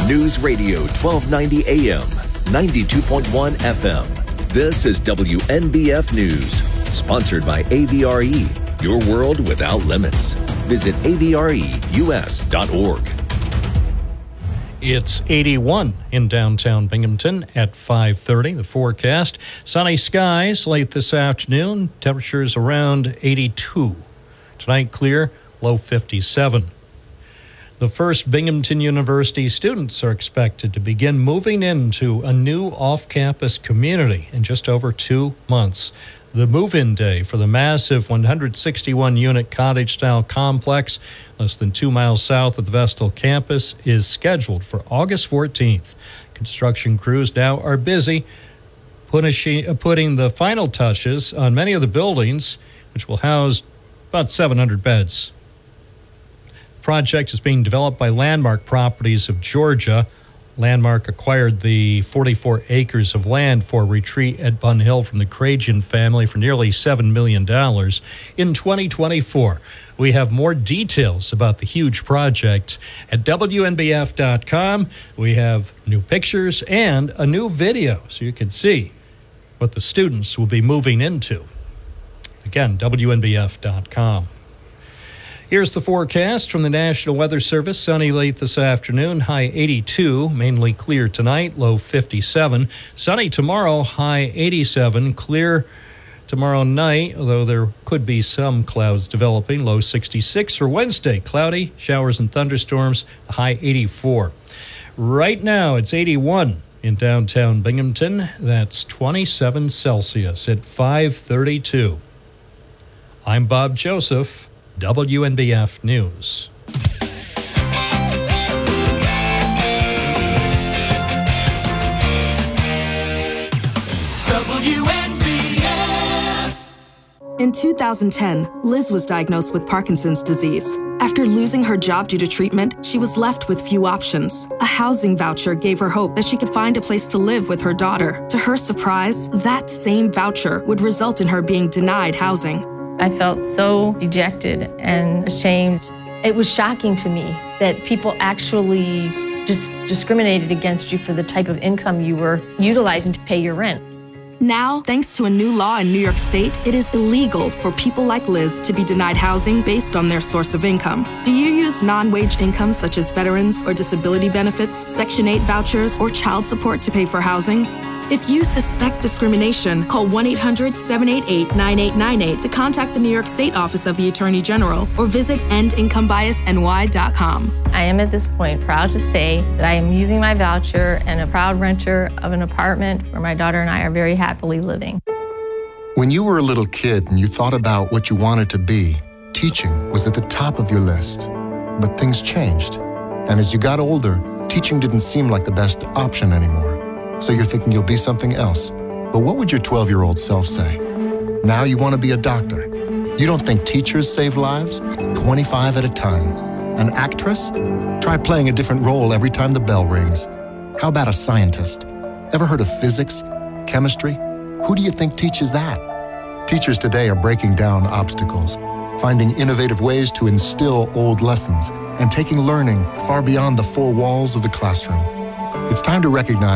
News Radio 1290 AM, 92.1 FM. This is WNBF News, sponsored by AVRE, your world without limits. Visit avreus.org. It's 81 in downtown Binghamton at 5:30. The forecast, sunny skies late this afternoon, temperatures around 82. Tonight clear, low 57. The first Binghamton University students are expected to begin moving into a new off-campus community in just over 2 months. The move-in day for the massive 161-unit cottage-style complex less than 2 miles south of the Vestal campus is scheduled for August 14th. Construction crews now are busy putting the final touches on many of the buildings, which will house about 700 beds. The project is being developed by Landmark Properties of Georgia. Landmark acquired the 44 acres of land for retreat at Bun Hill from the Crajian family for nearly $7 million in 2024. We have more details about the huge project at WNBF.com. We have new pictures and a new video so you can see what the students will be moving into. Again, WNBF.com. Here's the forecast from the National Weather Service. Sunny late this afternoon, high 82, mainly clear tonight, low 57. Sunny tomorrow, high 87, clear tomorrow night, although there could be some clouds developing, low 66. For Wednesday, cloudy, showers and thunderstorms, high 84. Right now, it's 81 in downtown Binghamton. That's 27 Celsius at 5:32. I'm Bob Joseph, WNBF News. WNBF. In 2010, Liz was diagnosed with Parkinson's disease. After losing her job due to treatment, she was left with few options. A housing voucher gave her hope that she could find a place to live with her daughter. To her surprise, that same voucher would result in her being denied housing. I felt so dejected and ashamed. It was shocking to me that people actually just discriminated against you for the type of income you were utilizing to pay your rent. Now, thanks to a new law in New York State, it is illegal for people like Liz to be denied housing based on their source of income. Do you use non-wage income such as veterans or disability benefits, Section 8 vouchers, or child support to pay for housing? If you suspect discrimination, call 1-800-788-9898 to contact the New York State Office of the Attorney General or visit endincomebiasny.com. I am at this point proud to say that I am using my voucher and a proud renter of an apartment where my daughter and I are very happily living. When you were a little kid and you thought about what you wanted to be, teaching was at the top of your list. But things changed. And as you got older, teaching didn't seem like the best option anymore. So you're thinking you'll be something else. But what would your 12-year-old self say? Now you want to be a doctor. You don't think teachers save lives? 25 at a time. An actress? Try playing a different role every time the bell rings. How about a scientist? Ever heard of physics? Chemistry? Who do you think teaches that? Teachers today are breaking down obstacles, finding innovative ways to instill old lessons, and taking learning far beyond the four walls of the classroom. It's time to recognize